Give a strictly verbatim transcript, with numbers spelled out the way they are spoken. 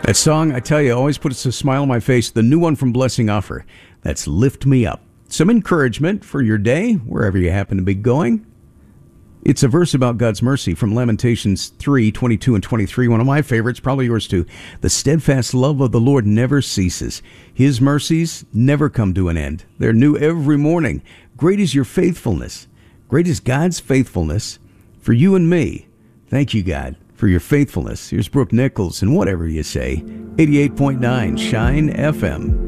That song, I tell you, always puts a smile on my face. The new one from Blessing Offer. That's Lift Me Up. Some encouragement for your day, wherever you happen to be going. It's a verse about God's mercy from Lamentations three, twenty-two and twenty-three. One of my favorites, probably yours too. The steadfast love of the Lord never ceases. His mercies never come to an end. They're new every morning. Great is your faithfulness. Great is God's faithfulness for you and me. Thank you, God, for your faithfulness. Here's Brooke Nichols and Whatever You Say, eighty-eight point nine Shine F M.